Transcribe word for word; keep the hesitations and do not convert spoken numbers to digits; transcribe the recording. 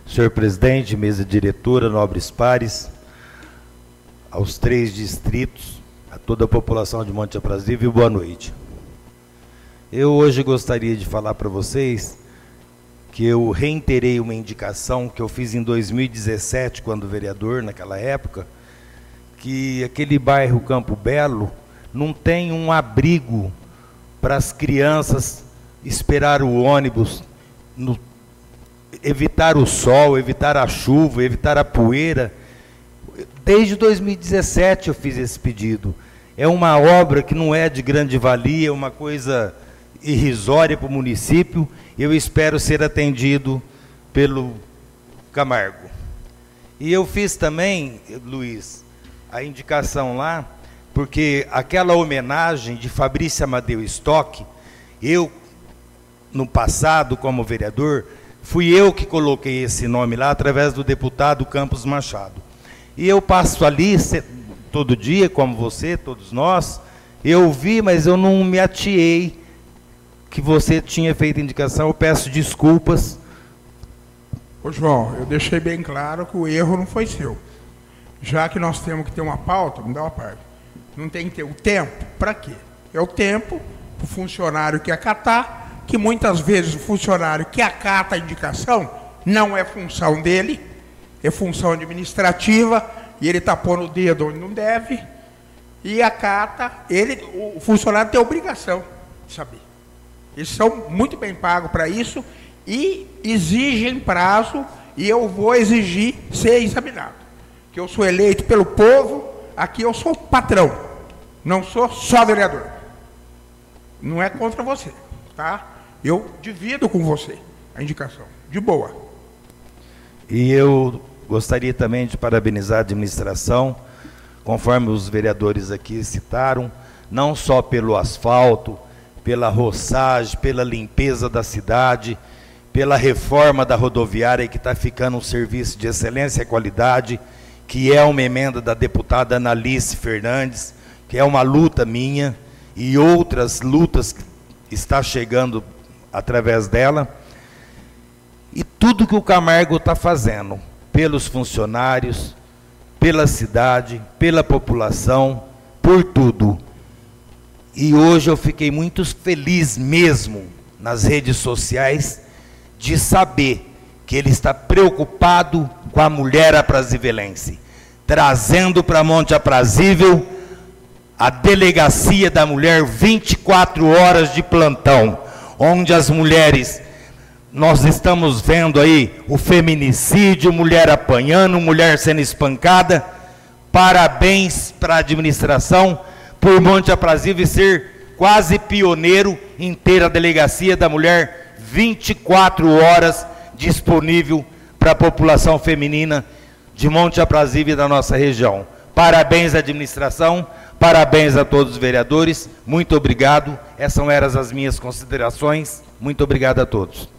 senhor presidente, mesa diretora, nobres pares, aos três distritos, a toda a população de Monte Aprazível, boa noite. Eu hoje gostaria de falar para vocês que eu reiterei uma indicação que eu fiz em dois mil e dezessete, quando vereador, naquela época, que aquele bairro Campo Belo não tem um abrigo para as crianças esperar o ônibus, no, evitar o sol, evitar a chuva, evitar a poeira. Desde dois mil e dezessete eu fiz esse pedido. É uma obra que não é de grande valia, é uma coisa irrisória para o município. Eu espero ser atendido pelo Camargo. E eu fiz também, Luiz, a indicação lá, porque aquela homenagem de Fabrício Amadeu Stock, eu, no passado, como vereador, fui eu que coloquei esse nome lá, através do deputado Campos Machado. E eu passo ali todo dia, como você, todos nós, eu vi, mas eu não me atiei que você tinha feito indicação, eu peço desculpas. Ô João, eu deixei bem claro que o erro não foi seu. Já que nós temos que ter uma pauta, me dá uma parte. Não tem que ter o tempo, para quê? É o tempo para o funcionário que acatar, que muitas vezes o funcionário que acata a indicação não é função dele, é função administrativa, e ele está pondo o dedo onde não deve, e acata, ele, o funcionário tem a obrigação de saber. Eles são muito bem pagos para isso e exigem prazo, e eu vou exigir ser examinado. Que eu sou eleito pelo povo, aqui eu sou patrão, não sou só vereador. Não é contra você, tá? Eu divido com você a indicação, de boa. E eu gostaria também de parabenizar a administração, conforme os vereadores aqui citaram, não só pelo asfalto, pela roçagem, pela limpeza da cidade, pela reforma da rodoviária, que está ficando um serviço de excelência e qualidade, que é uma emenda da deputada Analice Fernandes, que é uma luta minha, e outras lutas que está chegando através dela. E tudo que o Camargo está fazendo, pelos funcionários, pela cidade, pela população, por tudo. E hoje eu fiquei muito feliz mesmo, nas redes sociais, de saber que ele está preocupado com a mulher aprazivelense, trazendo para Monte Aprazível a delegacia da mulher vinte e quatro horas de plantão, onde as mulheres, nós estamos vendo aí o feminicídio, mulher apanhando, mulher sendo espancada. Parabéns para a administração por Monte Aprazível ser quase pioneiro em ter a delegacia da mulher vinte e quatro horas disponível para a população feminina de Monte Aprazível e da nossa região. Parabéns à administração, parabéns a todos os vereadores, muito obrigado. Essas eram as minhas considerações, muito obrigado a todos.